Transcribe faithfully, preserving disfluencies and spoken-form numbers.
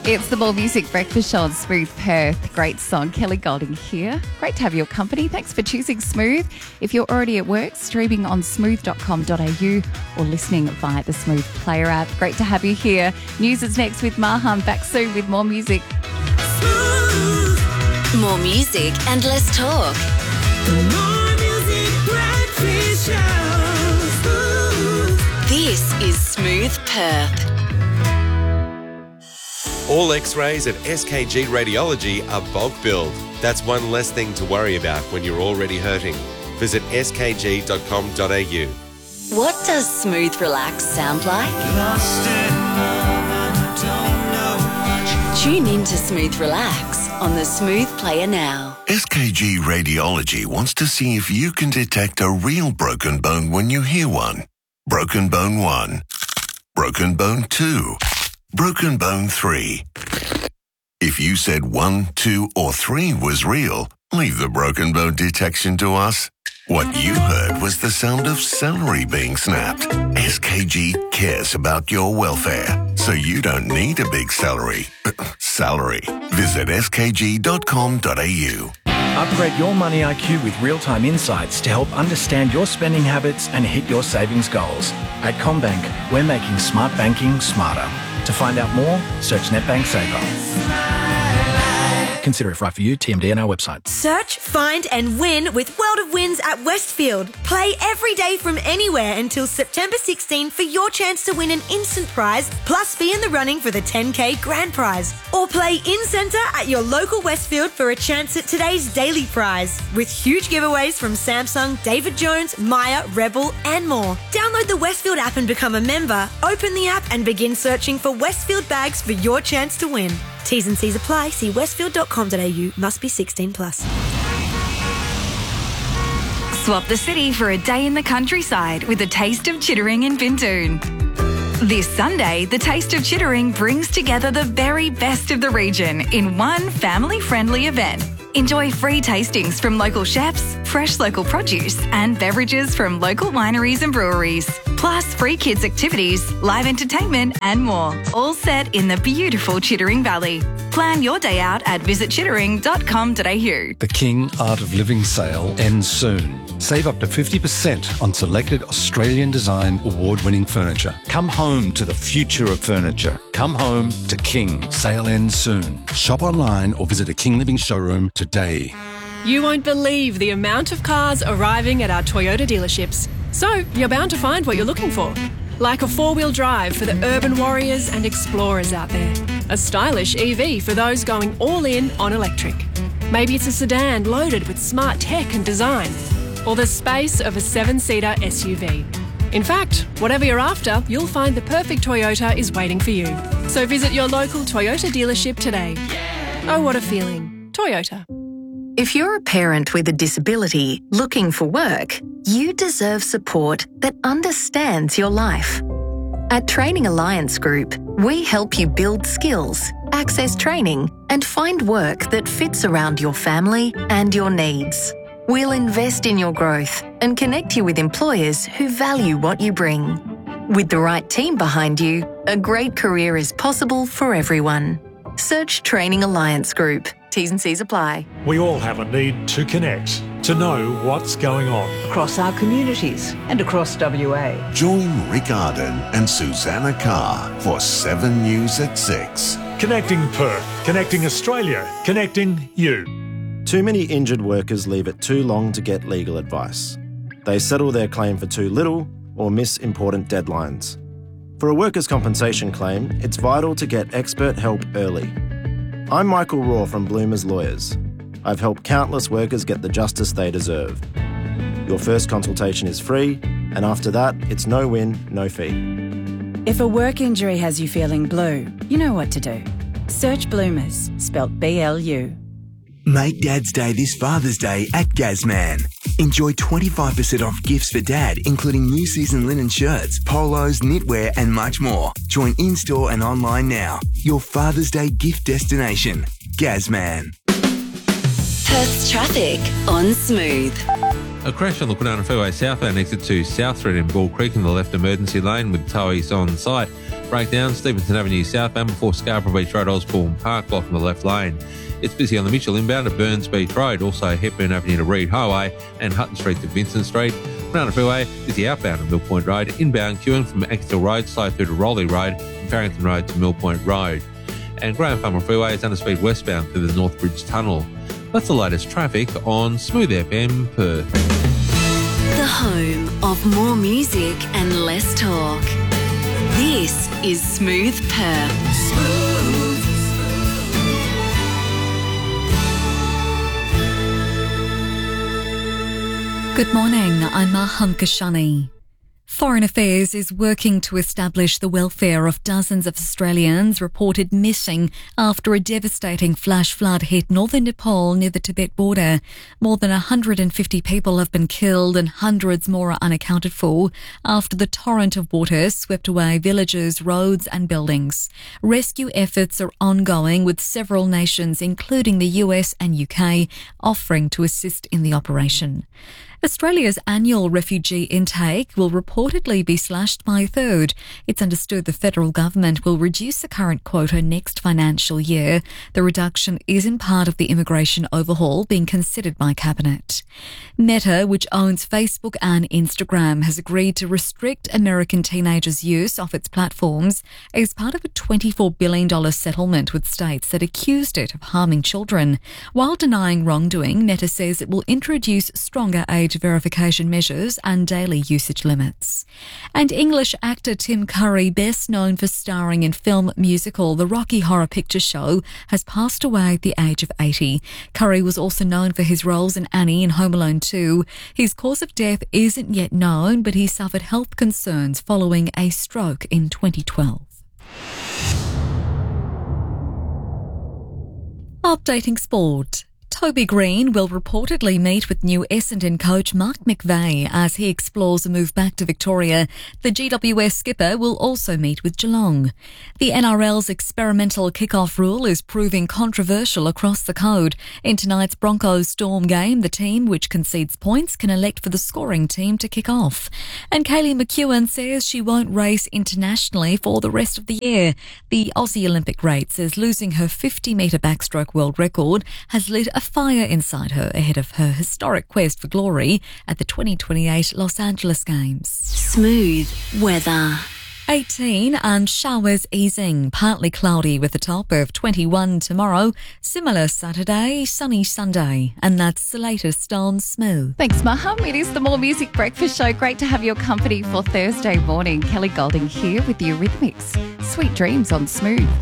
It's the More Music Breakfast Show on Smooth Perth. Great song. Kelly Golding here. Great to have your company. Thanks for choosing Smooth. If you're already at work, streaming on smooth dot com dot a u or listening via the Smooth Player app. Great to have you here. News is next with Mahan. Back soon with more music. More music and less talk. More Music Breakfast Show. This is Smooth Perth. All X-rays at S K G Radiology are bulk billed. That's one less thing to worry about when you're already hurting. Visit s k g dot com dot a u. What does Smooth Relax sound like? Tune in to Smooth Relax on the Smooth Player now. S K G Radiology wants to see if you can detect a real broken bone when you hear one. Broken bone one. Broken bone two. Broken bone three. If you said one, two, or three was real, leave the broken bone detection to us. What you heard was the sound of celery being snapped. S K G cares about your welfare, so you don't need a big celery. Salary. Visit s k g dot com dot a u. Upgrade your money I Q with real-time insights to help understand your spending habits and hit your savings goals. At CommBank, we're making smart banking smarter. To find out more, search NetBank Saver. Consider if right for you. T M D on our website. Search, find and win with World of Wins at Westfield. Play every day from anywhere until September sixteenth for your chance to win an instant prize, plus be in the running for the ten K grand prize. Or play in-centre at your local Westfield for a chance at today's daily prize, with huge giveaways from Samsung, David Jones, Maya, Rebel and more. Download the Westfield app and become a member. Open the app and begin searching for Westfield bags for your chance to win. T's and C's apply. See westfield dot com dot a u. Must be sixteen plus. Swap the city for a day in the countryside with a taste of Chittering in Bintoon. This Sunday, the Taste of Chittering brings together the very best of the region in one family-friendly event. Enjoy free tastings from local chefs, fresh local produce and beverages from local wineries and breweries. Plus free kids activities, live entertainment and more. All set in the beautiful Chittering Valley. Plan your day out at visit chittering dot com dot a u. The King Art of Living sale ends soon. Save up to fifty percent on selected Australian design award-winning furniture. Come home to the future of furniture. Come home to King. Sale ends soon. Shop online or visit a King Living showroom today. You won't believe the amount of cars arriving at our Toyota dealerships. So you're bound to find what you're looking for. Like a four-wheel drive for the urban warriors and explorers out there. A stylish E V for those going all in on electric. Maybe it's a sedan loaded with smart tech and design. Or the space of a seven-seater S U V. In fact, whatever you're after, you'll find the perfect Toyota is waiting for you. So visit your local Toyota dealership today. Oh, what a feeling. Toyota. If you're a parent with a disability looking for work, you deserve support that understands your life. At Training Alliance Group, we help you build skills, access training, and find work that fits around your family and your needs. We'll invest in your growth and connect you with employers who value what you bring. With the right team behind you, a great career is possible for everyone. Search Training Alliance Group. T's and C's apply. We all have a need to connect, to know what's going on. Across our communities and across W A. Join Rick Arden and Susanna Carr for seven News at six. Connecting Perth, connecting Australia, connecting you. Too many injured workers leave it too long to get legal advice. They settle their claim for too little or miss important deadlines. For a workers' compensation claim, it's vital to get expert help early. I'm Michael Raw from Bloomers Lawyers. I've helped countless workers get the justice they deserve. Your first consultation is free, and after that, it's no win, no fee. If a work injury has you feeling blue, you know what to do. Search Bloomers, spelt B L U. Make Dad's Day this Father's Day at Gazman. Enjoy twenty-five percent off gifts for Dad, including new season linen shirts, polos, knitwear and much more. Join in-store and online now. Your Father's Day gift destination. Gazman. Perth's traffic on Smooth. A crash on the Kwinana Fairway southbound exit to South Street in Ball Creek in the left emergency lane with tow east on site. breakdown, Stevenson Avenue southbound before Scarborough Beach Road, Osborne Park, blocking the left lane. It's busy on the Mitchell inbound at Burns Beach Road, also Hepburn Avenue to Reed Highway and Hutton Street to Vincent Street. Runner Freeway is the outbound of Mill Point Road, inbound queuing from Exeter Road, slow through to Rowley Road and Farrington Road to Mill Point Road. And Graham Farmer Freeway is under speed westbound through the North Bridge Tunnel. That's the latest traffic on Smooth F M Perth. The home of more music and less talk. This is Smooth Perth. Good morning, I'm Maham Kashani. Foreign Affairs is working to establish the welfare of dozens of Australians reported missing after a devastating flash flood hit northern Nepal near the Tibet border. More than one hundred fifty people have been killed and hundreds more are unaccounted for after the torrent of water swept away villages, roads and buildings. Rescue efforts are ongoing with several nations, including the U S and U K, offering to assist in the operation. Australia's annual refugee intake will reportedly be slashed by a third. It's understood the federal government will reduce the current quota next financial year. The reduction isn't part of the immigration overhaul being considered by Cabinet. Meta, which owns Facebook and Instagram, has agreed to restrict American teenagers' use of its platforms as part of a twenty-four billion dollars settlement with states that accused it of harming children. While denying wrongdoing, Meta says it will introduce stronger age verification measures and daily usage limits. And English actor Tim Curry, best known for starring in film musical The Rocky Horror Picture Show, has passed away at the age of eighty. Curry was also known for his roles in Annie and Home Alone two. His cause of death isn't yet known, but he suffered health concerns following a stroke in twenty twelve. Updating sport. Toby Green will reportedly meet with new Essendon coach Mark McVeigh as he explores a move back to Victoria. The G W S skipper will also meet with Geelong. The N R L's experimental kick-off rule is proving controversial across the code. In tonight's Broncos-Storm game, the team which concedes points can elect for the scoring team to kick off. And Kaylee McEwen says she won't race internationally for the rest of the year. The Aussie Olympic great says losing her fifty metre backstroke world record has lit a fire inside her ahead of her historic quest for glory at the twenty twenty-eight Los Angeles Games. Smooth weather. eighteen and showers easing. Partly cloudy with a top of twenty-one tomorrow. Similar Saturday, sunny Sunday. And that's the latest on Smooth. Thanks, Maham. It is the More Music Breakfast Show. Great to have your company for Thursday morning. Kelly Golding here with the Eurythmics. Sweet dreams on Smooth.